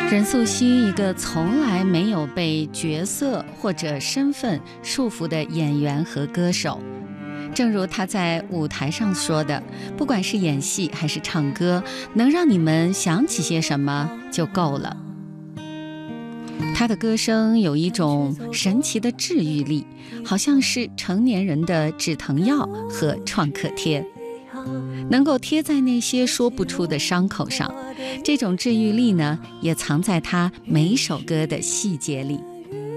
任素汐，一个从来没有被角色或者身份束缚的演员和歌手。正如她在舞台上说的，不管是演戏还是唱歌，能让你们想起些什么就够了。她的歌声有一种神奇的治愈力，好像是成年人的止疼药和创可贴，能够贴在那些说不出的伤口上。这种治愈力呢，也藏在她每首歌的细节里。